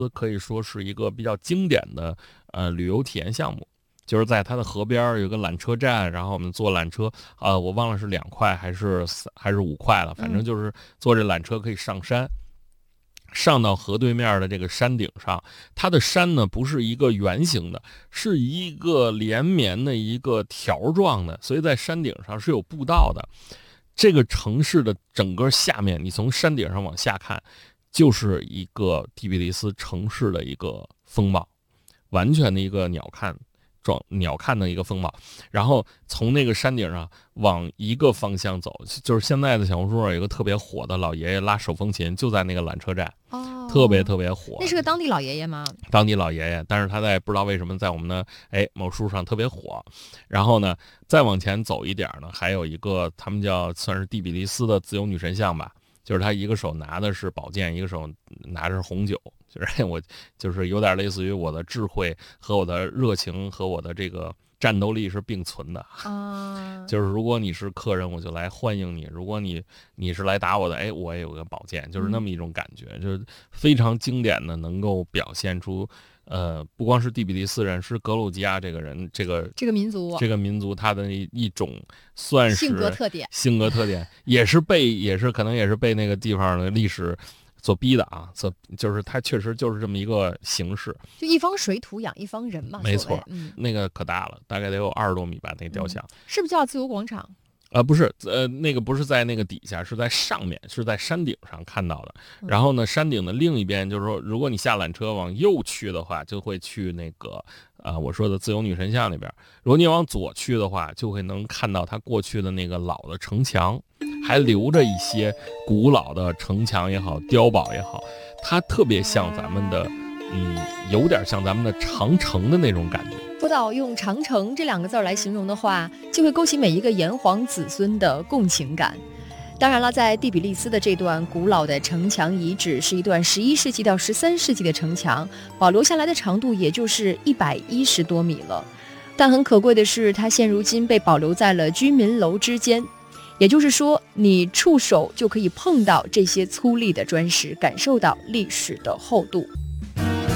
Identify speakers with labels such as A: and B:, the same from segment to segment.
A: 可以说是一个比较经典的旅游体验项目。就是在它的河边有个缆车站，然后我们坐缆车，我忘了是2块还是5块了，反正就是坐这缆车可以上山。上到河对面的这个山顶上，它的山呢不是一个圆形的，是一个连绵的一个条状的，所以在山顶上是有步道的。这个城市的整个下面，你从山顶上往下看，就是一个第比利斯城市的一个风貌，完全的一个鸟瞰的一个风貌。然后从那个山顶上往一个方向走，就是现在的小红书上有一个特别火的老爷爷拉手风琴，就在那个缆车站，特别火。
B: 那是个当地老爷爷吗？
A: 当地老爷爷，但是他不知道为什么在我们的某书上特别火。然后呢，再往前走一点呢，还有一个他们算是第比利斯的自由女神像吧，就是他一个手拿的是宝剑，一个手拿的是红酒。就是我就是有点类似于我的智慧和我的热情和我的这个战斗力是并存的就是如果你是客人，我就来欢迎你；如果你是来打我的，我也有个宝剑，就是那么一种感觉，就是非常经典的，能够表现出不光是第比利斯人，是格鲁吉亚这个人，这个民族他的一种算是
B: 性格特点，
A: 也是可能也是被那个地方的历史所逼的啊，就是它确实就是这么一个形式，
B: 就一方水土养一方人嘛。
A: 没错，那个可大了，大概得有20多米吧，那个雕像。
B: 是不是叫自由广场？
A: 不是，那个不是在那个底下，是在上面，是在山顶上看到的。然后呢，山顶的另一边，就是说，如果你下缆车往右去的话，就会去那个我说的自由女神像那边；如果你往左去的话，就会能看到它过去的那个老的城墙，还留着一些古老的城墙也好，碉堡也好，它特别像咱们的，有点像咱们的长城的那种感觉。
B: 说到用长城这2个字来形容的话，就会勾起每一个炎黄子孙的共情感。当然了，在第比利斯的这段古老的城墙遗址是一段11世纪到13世纪的城墙，保留下来的长度也就是110多米了。但很可贵的是，它现如今被保留在了居民楼之间，也就是说，你触手就可以碰到这些粗粝的砖石，感受到历史的厚度。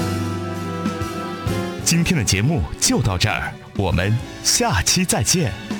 C: 今天的节目就到这儿，我们下期再见。